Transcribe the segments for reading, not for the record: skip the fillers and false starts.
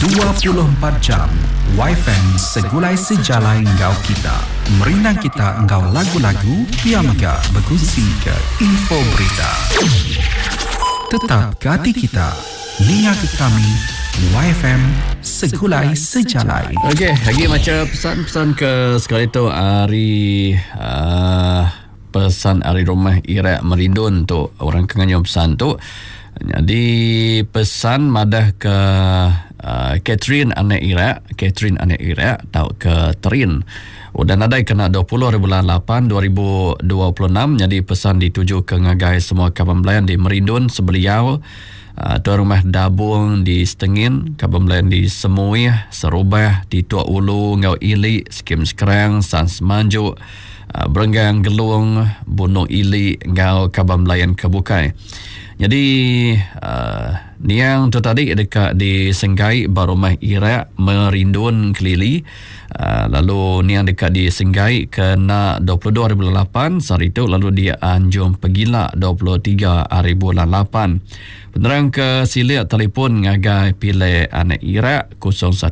24 jam YFM segulai sejalai engkau kita. Merinang kita engkau lagu-lagu yang megah berkongsi ke info berita. Tetap ke hati kita, linga ke kami YFM segulai sejalai. Okey, lagi macam pesan-pesan ke sekali tu hari pesan hari rumah Iraq Merindun tu orang kenganyam pesan tu. Jadi pesan madah ke Catherine anak Iraq tau ke Terin. Dan ada kena 20 bulan 8 2026. Jadi pesan dituju ke ngagai semua kawan belayan di Merindun sebeliau. Tuan rumah Dabung di Setengin, kawan belayan di Semui, Serubah, di Tua Ulu, Ngau Ili, Skim Sekerang, Sans Manjuk, Berenggang Gelung, Bunung Ili, Ngau kawan belayan Kebukai. Jadi niang tu tadi dekat di Senggai Barumah Iraq Merindun Kelili. Lalu niang dekat di Senggai kena 22 bulan 8 sehari itu. Lalu dia Anjung Pegila 23 hari bulan 8. Penerang ke silik telefon ngagai pilih anak Iraq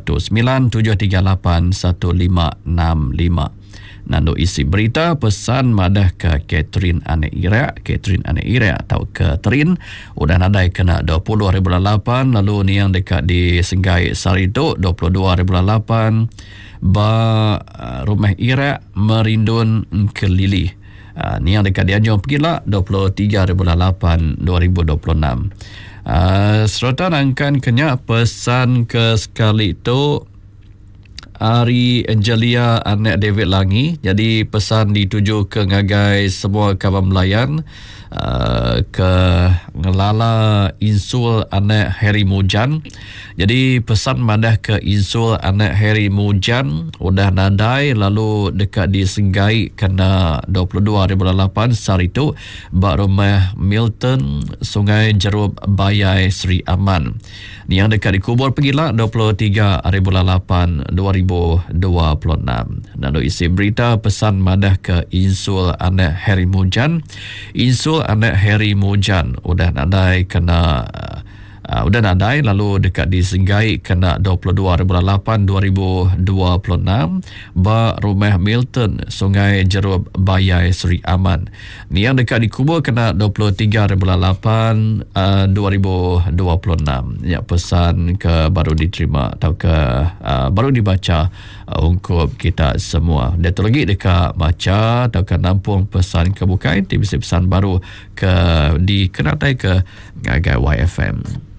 0197381565. Nando isi berita pesan madah ke Catherine anak Iraq atau ke Terin. Udah nadai kena 20 hari bulan 8. Lalu ni yang dekat di Senggai Sarito 22 hari bulan 8. Rumah Iraq Merindun Kelili. Ni yang dekat di Anjung Pegila 23 hari bulan 8 2026. Serta nangkan kenya pesan ke sekali itu Ari Angelia anak David Langi. Jadi pesan dituju ke ngagai semua kawan belayan ke ngelala Insul anak Harry Mujan. Jadi pesan madah ke Insul anak Harry Mujan udah nadai. Lalu dekat di Senggai kena 22 hari bulan 8 sehari itu bak rumah Milton Sungai Jerub Bayai Sri Aman. Ni yang dekat di Kubur Pegila 23 hari bulan 8 2026. Dan isi berita pesan madah ke Insul anak Harry Mujan. Insul anak Harry Mujan udah nadai kena lalu dekat di Senggai kena 22 hari bulan 8 2026 ba rumah Milton Sungai Jerub Bayai Sri Aman. Ni yang dekat di Kubur kena 23 hari bulan 8 2026. Ya, pesan ke baru diterima atau ke baru dibaca untuk kita semua. Dia tu lagi dekat baca atau ke nampung pesan kebukai TVC pesan baru ke di kenatai ke Ngagai YFM.